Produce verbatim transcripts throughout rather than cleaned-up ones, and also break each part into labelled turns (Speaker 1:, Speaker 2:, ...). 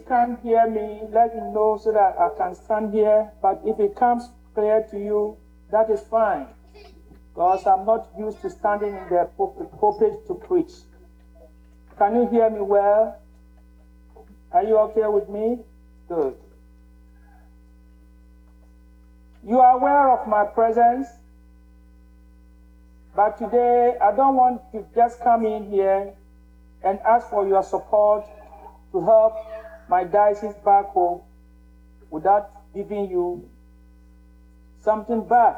Speaker 1: can't hear me, let me know so that I can stand here. But if it comes clear to you, that is fine. Because I'm not used to standing in the pulpit to preach. Can you hear me well? Are you okay with me? Good. You are aware of my presence. But today, I don't want to just come in here and ask for your support to help my diocese back home without giving you something back.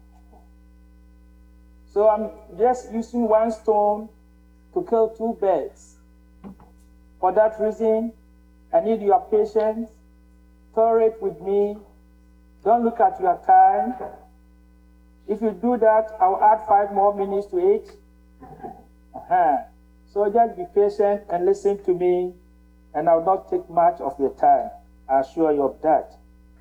Speaker 1: So I'm just using one stone to kill two birds. For that reason, I need your patience. Tolerate with me. Don't look at your time. If you do that, I'll add five more minutes to it. Uh-huh. So just be patient and listen to me, and I'll not take much of your time. I assure you of that.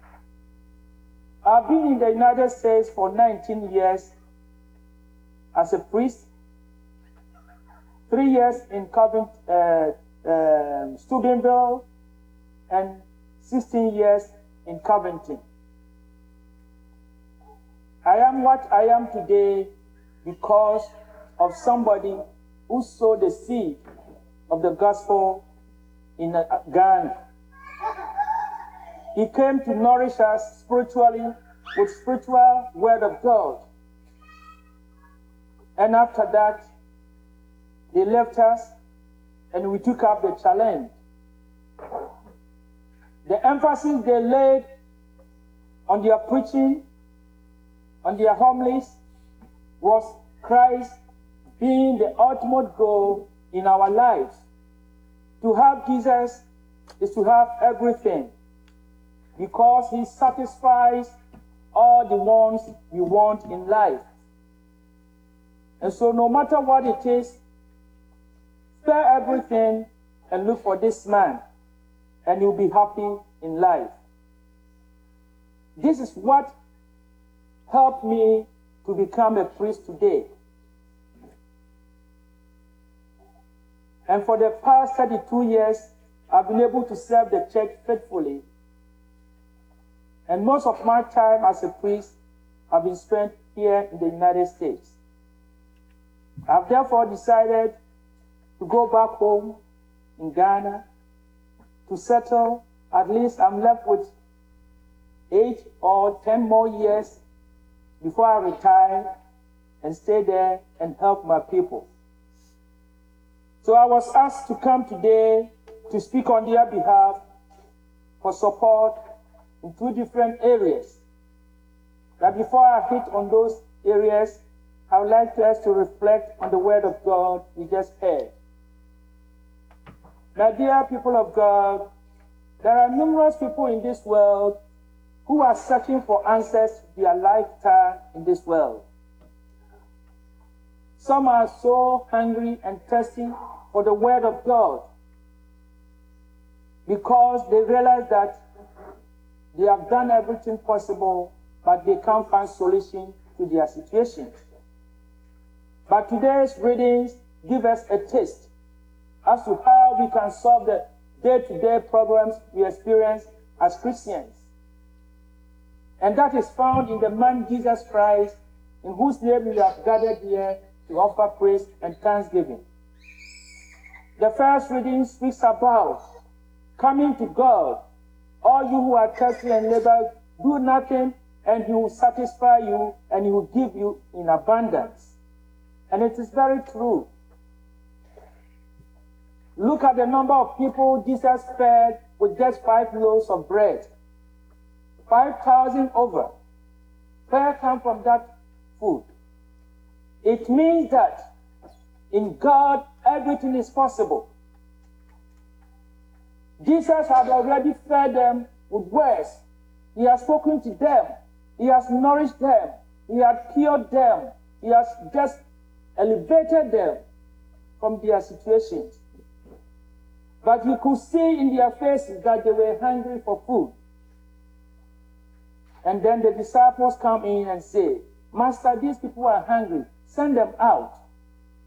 Speaker 1: I've been in the United States for nineteen years as a priest, three years in Covent, uh, uh, Steubenville, and sixteen years in Covington. I am what I am today because of somebody who sowed the seed of the gospel in Ghana. He came to nourish us spiritually with spiritual word of God. And after that, they left us and we took up the challenge. The emphasis they laid on their preaching, on their homilies, was Christ being the ultimate goal in our lives. To have Jesus is to have everything, because he satisfies all the wants we want in life. And so no matter what it is, spare everything and look for this man, and you'll be happy in life. This is what helped me to become a priest today. And for the past thirty-two years, I've been able to serve the church faithfully. And most of my time as a priest have been spent here in the United States. I've therefore decided to go back home in Ghana to settle. At least I'm left with eight or ten more years before I retire and stay there and help my people. So I was asked to come today to speak on their behalf for support in two different areas. But before I hit on those areas, I would like us to reflect on the word of God we just heard. My dear people of God, there are numerous people in this world who are searching for answers to their lifetime in this world. Some are so hungry and thirsty for the word of God because they realize that they have done everything possible, but they can't find solution to their situations. But today's readings give us a taste as to how we can solve the day-to-day problems we experience as Christians. And that is found in the man Jesus Christ, in whose name we have gathered here to offer praise and thanksgiving. The first reading speaks about coming to God. All you who are thirsty and labor, do nothing, and he will satisfy you, and he will give you in abundance. And it is very true. Look at the number of people Jesus fed with just five loaves of bread. five thousand over. Where come from that food? It means that in God, everything is possible. Jesus had already fed them with words. He has spoken to them. He has nourished them. He has cured them. He has just elevated them from their situations. But you could see in their faces that they were hungry for food. And then the disciples come in and say, Master, these people are hungry. Send them out.